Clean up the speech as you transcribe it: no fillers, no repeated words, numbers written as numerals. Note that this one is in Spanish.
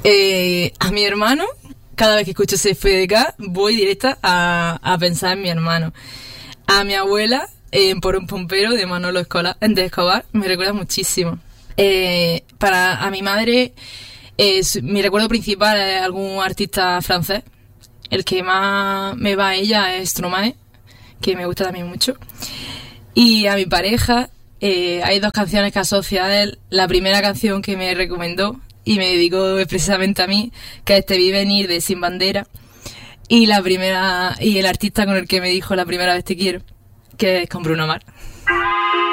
A mi hermano, cada vez que escucho CFDK, voy directa a pensar en mi hermano. A mi abuela, por un pompero de Manolo de Escobar, me recuerda muchísimo. A mi madre, mi recuerdo principal es algún artista francés. El que más me va a ella es Stromae, que me gusta también mucho. Y a mi pareja, hay dos canciones que asocia a él. La primera canción que me recomendó y me dedicó precisamente a mí, que es Te vi venir de Sin Bandera. Y el artista con el que me dijo la primera vez te quiero, que es con Bruno Mars.